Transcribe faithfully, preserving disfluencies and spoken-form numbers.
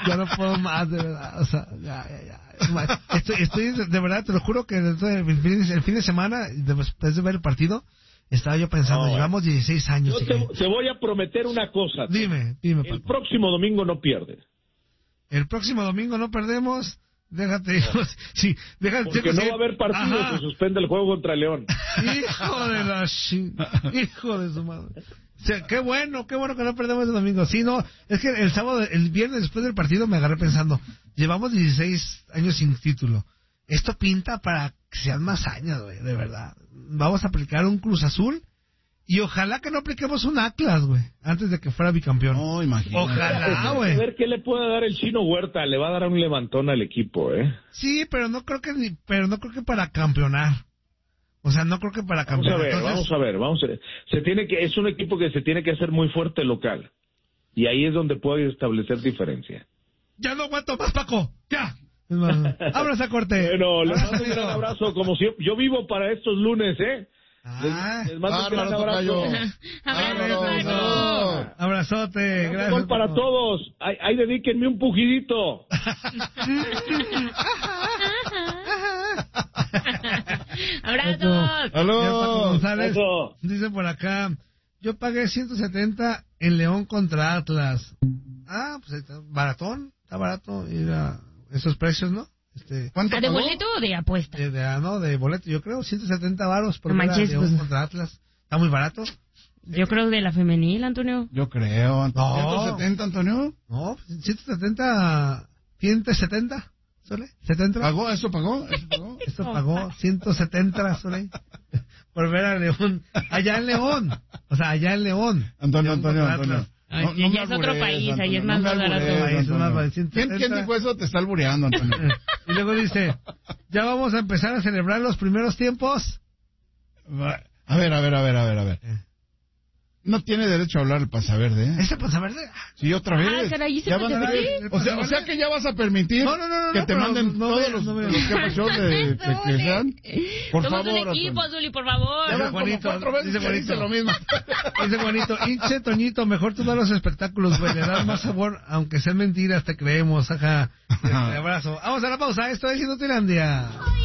ya no puedo más, de verdad, o sea, ya, ya, ya. Estoy, estoy, de verdad, te lo juro que desde el fin, el fin de semana, después de ver el partido, estaba yo pensando, no, llevamos dieciséis años. Yo te, que... te voy a prometer una cosa. Dime, dime, El Paco. próximo domingo no pierdes. El próximo domingo no perdemos. Déjate, sí, déjate. Porque no va a haber partido, Ajá. se suspende el juego contra León. Hijo de la chi... hijo de su madre. O sea, qué bueno, qué bueno que no perdemos el domingo. Sí, no, es que el sábado, el viernes después del partido me agarré pensando, llevamos dieciséis años sin título. Esto pinta para que sean más años, güey, de verdad. Vamos a aplicar un Cruz Azul. Y ojalá que no apliquemos un Atlas, güey, antes de que fuera bicampeón. No, imagínate. Ojalá, güey. A ver qué le puede dar el Chino Huerta, le va a dar un levantón al equipo, ¿eh? Sí, pero no creo que ni, pero no creo que para campeonar. O sea, no creo que para campeonar. Vamos a ver, Entonces... vamos a ver, vamos a ver. Se tiene que, es un equipo que se tiene que hacer muy fuerte local. Y ahí es donde puede establecer diferencia. Ya no aguanto más, Paco. Ya. Abrazo a corte. Bueno, les mando un gran abrazo, como siempre. Yo vivo para estos lunes, ¿eh? Ah, les, les mando un gran abrazo. Abrazo. Abrazote, gracias. Gol para todos. Ahí, ahí dedíquenme un pujidito. Abrazos. Aló. González dice por acá, yo pagué ciento setenta en León contra Atlas. Ah, pues está baratón, está barato ir a esos precios, ¿no? Este, ¿Cuánto ¿De pagó? Boleto o de apuesta? De, de, no, de boleto, yo creo, ciento setenta varos por no ver manches, a León pues, contra Atlas. Está muy barato. Yo creo de la femenil, Antonio. Yo creo. No. ¿ciento setenta, Antonio? No, ciento setenta, ciento setenta, ¿Sole? ¿setenta? ¿Pagó? ¿Eso pagó? ¿Eso pagó? Esto pagó ciento setenta, Sole, por ver a León. Allá en León. O sea, allá en León. Antonio, León Antonio, Antonio. Ay, no, no ya es otro país, Antonio, ahí es más no barato. ¿Quién, ¿Quién dijo eso? Te está albureando, Antonio. Y luego dice, ¿ya vamos a empezar a celebrar los primeros tiempos? A ver, a ver, a ver, a ver, a ver. No tiene derecho a hablar el pasaverde, ¿eh? ¿Ese pasaverde? Sí, otra vez. Ah, caray, ¿ese ya van a dar, o, sea, o sea que ya vas a permitir no, no, no, no, que no, te manden no, todos no, los, no, no, los que pasó de que, que sean. Por Somos favor, un equipo, Antonio. Zuli, por favor. Ya van Juanito, como cuatro veces dice que Juanito. dice lo mismo. Dice Juanito, hinche Toñito, mejor tú das los espectáculos, güey, le das más sabor, aunque sean mentiras, te creemos, ajá. Un abrazo. Vamos a la pausa, esto es Inutilandia.